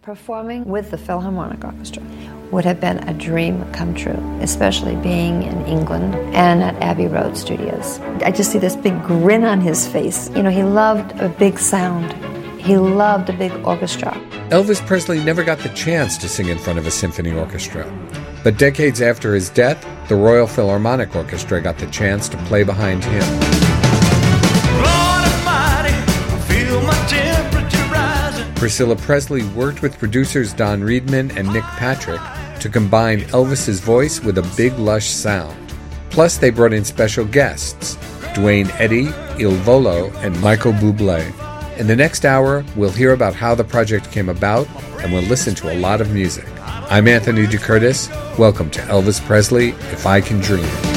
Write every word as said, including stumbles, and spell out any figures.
Performing with the Philharmonic Orchestra would have been a dream come true, especially being in England and at Abbey Road Studios. I just see this big grin on his face. You know, he loved a big sound. He loved a big orchestra. Elvis Presley never got the chance to sing in front of a symphony orchestra. But decades after his death, the Royal Philharmonic Orchestra got the chance to play behind him. Lord Almighty, I feel my temperature rising. Priscilla Presley worked with producers Don Reedman and Nick Patrick to combine Elvis's voice with a big, lush sound. Plus, they brought in special guests, Duane Eddy, Il Volo, and Michael Bublé. In the next hour, we'll hear about how the project came about, and we'll listen to a lot of music. I'm Anthony DeCurtis. Welcome to Elvis Presley, If I Can Dream.